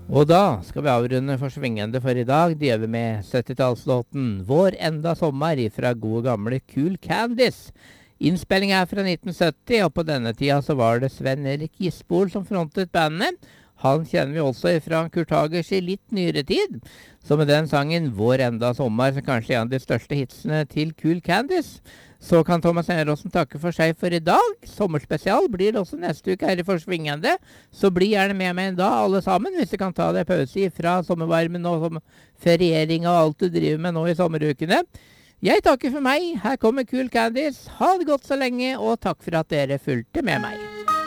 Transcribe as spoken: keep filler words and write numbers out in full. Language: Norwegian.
Og da skal vi avrunde for svingende for i dag. Det gjør vi med syttitallslåten Vår enda sommer fra gode gamle Cool Candice. Innspillingen er fra nitten sytti, og på denne tida så var det Sven Erik Gisbol som frontet bandet. Han kjenner vi også fra Kurt Hagers i litt nyere tid. Så med den sangen Vår enda sommer, som kanskje er en av de største hitsene til Cool Candice, så kan Thomas Eneråsen takke for seg for i dag. Sommerspesial blir det også neste uke her i Forsvingende. Så bli gjerne med meg da, alle sammen, hvis du kan ta deg pause fra sommervarmen og som feriering og alt du driver med nå i sommerukene. Jeg takker for meg. Her kommer Cool Candice. Ha det godt så lenge, og takk for at dere fulgte med meg.